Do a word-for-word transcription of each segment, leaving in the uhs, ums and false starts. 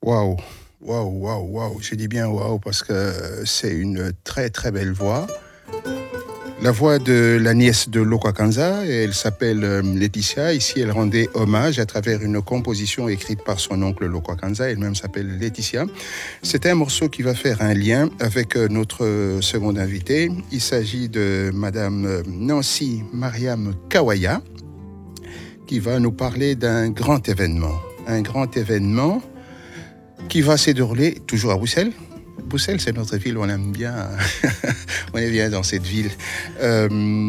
Waouh, waouh, waouh, waouh. Je dis bien waouh parce que c'est une très très belle voix. La voix de la nièce de Lokwa Kanza, elle s'appelle euh, Laetitia. Ici, elle rendait hommage à travers une composition écrite par son oncle Lokwa Kanza. Elle-même s'appelle Laetitia. C'est un morceau qui va faire un lien avec euh, notre euh, seconde invitée. Il s'agit de Madame euh, Nancy Mariam Kawaya, qui va nous parler d'un grand événement. Un grand événement qui va se dérouler toujours à Bruxelles. Bruxelles, c'est notre ville, on aime bien, on est bien dans cette ville. Euh,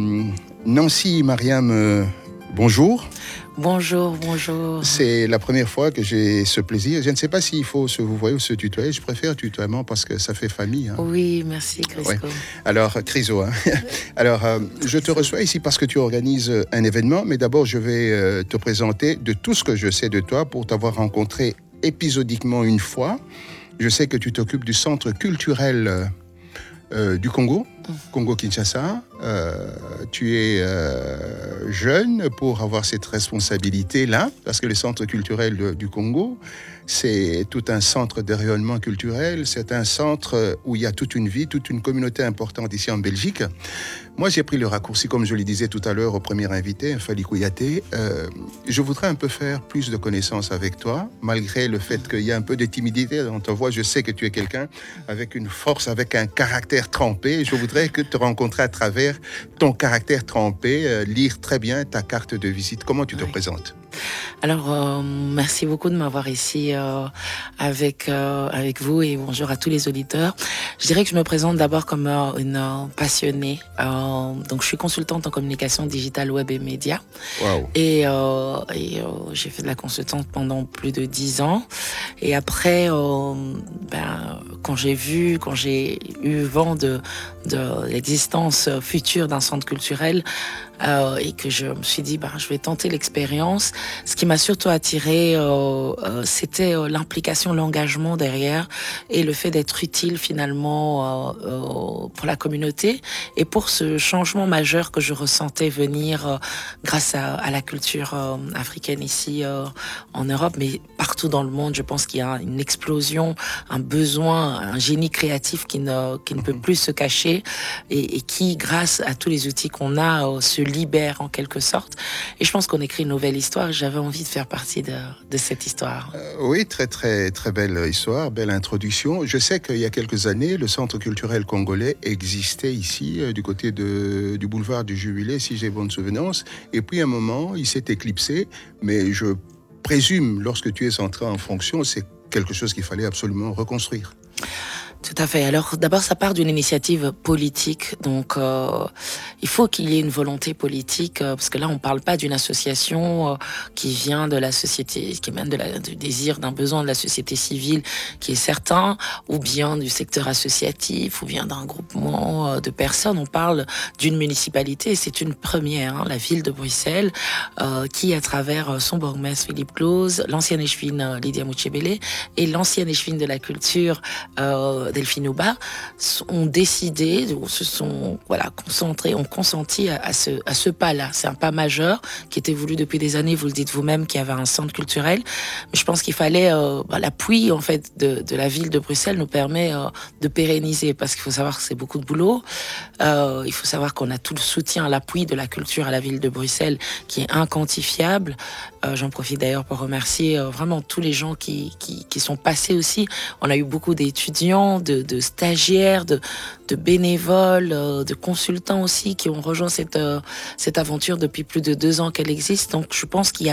Nancy Mariam, euh, bonjour. Bonjour, bonjour. C'est la première fois que j'ai ce plaisir. Je ne sais pas s'il faut se vous voyez ou se tutoyer. Je préfère tutoiement parce que ça fait famille. Hein. Oui, merci, Crisco. Ouais. Alors, Criso, hein. Alors, euh, je te reçois ici parce que tu organises un événement, mais d'abord, je vais euh, te présenter de tout ce que je sais de toi pour t'avoir rencontré épisodiquement une fois. Je sais que tu t'occupes du centre culturel euh, du Congo, Congo-Kinshasa. Euh, tu es euh, jeune pour avoir cette responsabilité-là, parce que le centre culturel de, du Congo, c'est tout un centre de rayonnement culturel, c'est un centre où il y a toute une vie, toute une communauté importante ici en Belgique. Moi, j'ai pris le raccourci, comme je le disais tout à l'heure au premier invité, Fally Kouyaté. Euh, je voudrais un peu faire plus de connaissances avec toi, malgré le fait qu'il y a un peu de timidité dans ta voix. Je sais que tu es quelqu'un avec une force, avec un caractère trempé. Je voudrais que te rencontrer à travers ton caractère trempé, euh, lire très bien ta carte de visite. Comment tu te oui. présentes ? Alors, euh, merci beaucoup de m'avoir ici euh, avec euh, avec vous et bonjour à tous les auditeurs. Je dirais que je me présente d'abord comme euh, une euh, passionnée. Euh, donc, je suis consultante en communication digitale, web et médias. Wow. Et, euh, et euh, j'ai fait de la consultante pendant plus de dix ans. Et après, euh, ben, quand j'ai vu, quand j'ai eu vent de, de l'existence future d'un centre culturel, Euh, et que je me suis dit, bah, je vais tenter l'expérience. Ce qui m'a surtout attiré, euh, euh, c'était euh, l'implication, l'engagement derrière et le fait d'être utile finalement euh, euh, pour la communauté et pour ce changement majeur que je ressentais venir euh, grâce à, à la culture euh, africaine ici euh, en Europe, mais partout dans le monde. Je pense qu'il y a une explosion, un besoin, un génie créatif qui ne, qui ne peut plus se cacher et, et qui, grâce à tous les outils qu'on a, euh, se libère en quelque sorte. Et je pense qu'on écrit une nouvelle histoire et j'avais envie de faire partie de, de cette histoire. Euh, oui, très, très, très belle histoire, belle introduction. Je sais qu'il y a quelques années, le Centre culturel congolais existait ici, euh, du côté de, du boulevard du Jubilé, si j'ai bonne souvenance. Et puis, à un moment, il s'est éclipsé. Mais je présume, lorsque tu es entré en fonction, c'est quelque chose qu'il fallait absolument reconstruire. Tout à fait. Alors d'abord, ça part d'une initiative politique. Donc, euh, il faut qu'il y ait une volonté politique, euh, parce que là, on parle pas d'une association euh, qui vient de la société, qui vient de la, du désir, d'un besoin de la société civile, qui est certain, ou bien du secteur associatif, ou bien d'un groupement euh, de personnes. On parle d'une municipalité. C'est une première, hein, la ville de Bruxelles, euh, qui, à travers son bourgmestre Philippe Claus, l'ancienne échevine euh, Lydia Mouchebele et l'ancienne échevine de la culture euh, Delphine Ouba ont décidé, ou se sont voilà concentrés, ont consenti à, à ce à ce pas-là. C'est un pas majeur qui était voulu depuis des années. Vous le dites vous-même qu'il y avait un centre culturel, mais je pense qu'il fallait euh, bah, l'appui en fait de, de la ville de Bruxelles nous permet euh, de pérenniser, parce qu'il faut savoir que c'est beaucoup de boulot. Euh, il faut savoir qu'on a tout le soutien, l'appui de la culture à la ville de Bruxelles qui est inquantifiable. Euh, j'en profite d'ailleurs pour remercier euh, vraiment tous les gens qui, qui qui sont passés aussi. On a eu beaucoup d'étudiants, De, de stagiaires, de, de bénévoles, euh, de consultants aussi qui ont rejoint cette, euh, cette aventure depuis plus de deux ans qu'elle existe. Donc je pense qu'il y a